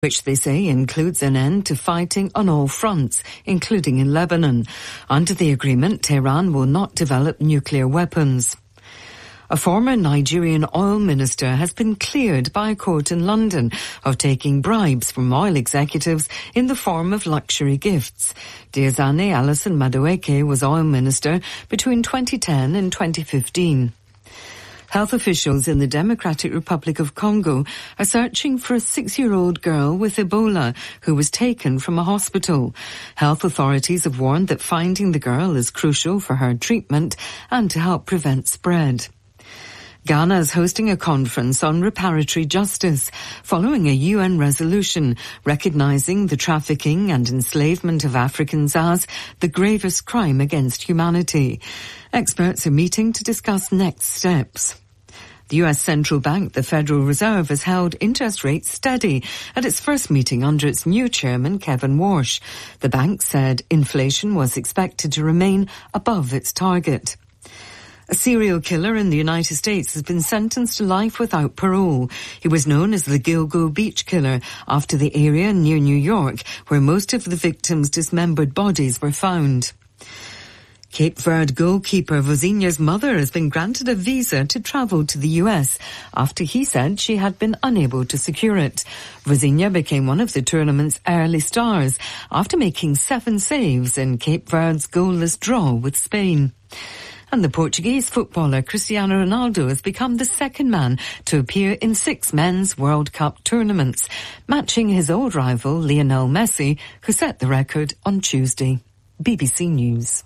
which they say includes an end to fighting on all fronts, including in Lebanon. Under the agreement, Tehran will not develop nuclear weapons. A former Nigerian oil minister has been cleared by a court in London of taking bribes from oil executives in the form of luxury gifts. Diezani Alison Madueke was oil minister between 2010 and 2015. Health officials in the Democratic Republic of Congo are searching for a 6-year-old girl with Ebola who was taken from a hospital. Health authorities have warned that finding the girl is crucial for her treatment and to help prevent spread. Ghana is hosting a conference on reparatory justice following a UN resolution recognizing the trafficking and enslavement of Africans as the gravest crime against humanity. Experts are meeting to discuss next steps. The U.S. Central Bank, the Federal Reserve, has held interest rates steady at its first meeting under its new chairman, Kevin Warsh. The bank said inflation was expected to remain above its target. A serial killer in the United States has been sentenced to life without parole. He was known as the Gilgo Beach Killer after the area near New York where most of the victims' dismembered bodies were found. Cape Verde goalkeeper Vozinha's mother has been granted a visa to travel to the US after he said she had been unable to secure it. Vozinha became one of the tournament's early stars after making 7 saves in Cape Verde's goalless draw with Spain. And the Portuguese footballer Cristiano Ronaldo has become the second man to appear in 6 men's World Cup tournaments, matching his old rival Lionel Messi, who set the record on Tuesday. BBC News.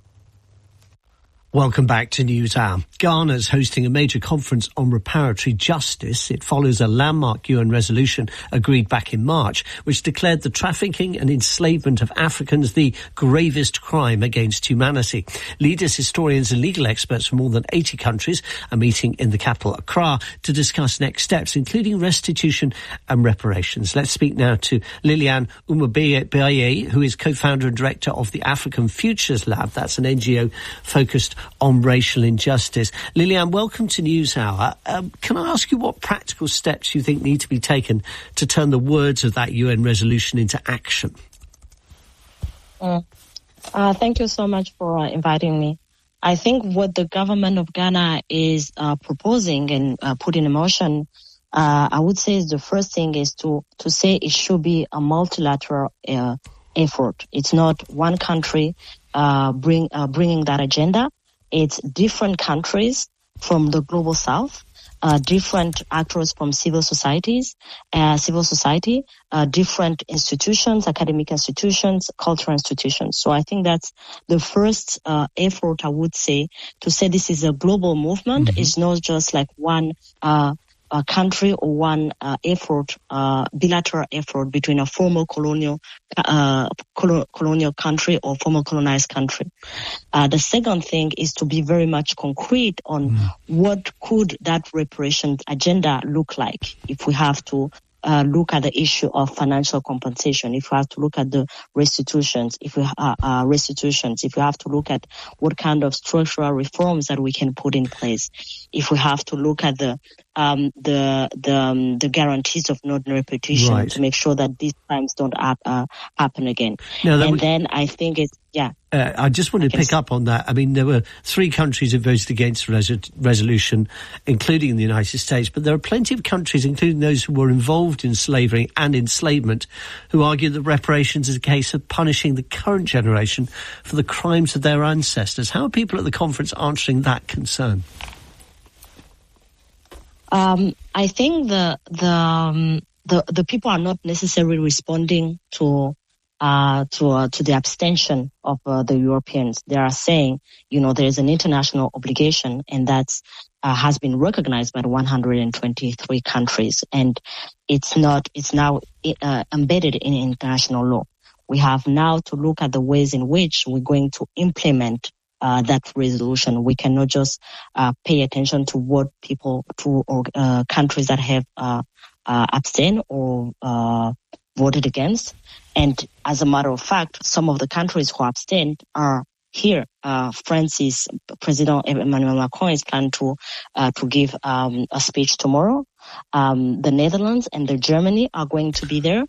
Welcome back to NewsHour. Ghana is hosting a major conference on reparatory justice. It follows a landmark UN resolution agreed back in March, which declared the trafficking and enslavement of Africans the gravest crime against humanity. Leaders, historians and legal experts from more than 80 countries are meeting in the capital, Accra, to discuss next steps, including restitution and reparations. Let's speak now to Liliane Umabaye, who is co-founder and director of the African Futures Lab. That's an NGO focused on racial injustice. Liliane, welcome to NewsHour. Can I ask you what practical steps you think need to be taken to turn the words of that UN resolution into action? Thank you so much for inviting me. I think what the government of Ghana is proposing and putting in motion, I would say the first thing is to say it should be a multilateral effort. It's not one country bringing that agenda. It's different countries from the global south, different actors from civil society, different institutions, academic institutions, cultural institutions. So I think that's the first effort, I would say, to say this is a global movement. It's not just like one country or one effort, bilateral effort between a former colonial country or former colonized country. The second thing is to be very much concrete on what could that reparations agenda look like if we have to look at the issue of financial compensation, if we have to look at the restitutions, if we have to look at what kind of structural reforms that we can put in place, if we have to look at the guarantees of non-repetition to make sure that these crimes don't happen again. Then I think it's I just want to pick up on that. I mean, there were 3 countries who voted against the resolution, including the United States, but there are plenty of countries, including those who were involved in slavery and enslavement, who argue that reparations is a case of punishing the current generation for the crimes of their ancestors. How are people at the conference answering that concern? I think the people are not necessarily responding to the abstention of the Europeans. They are saying, there is an international obligation, and that's has been recognized by the 123 countries, and it's now embedded in international law. We have now to look at the ways in which we're going to implement that resolution. We cannot just pay attention to what countries that have abstained or voted against. And as a matter of fact, some of the countries who abstained are here, France's President Emmanuel Macron is planned to give a speech tomorrow. The Netherlands and Germany are going to be there.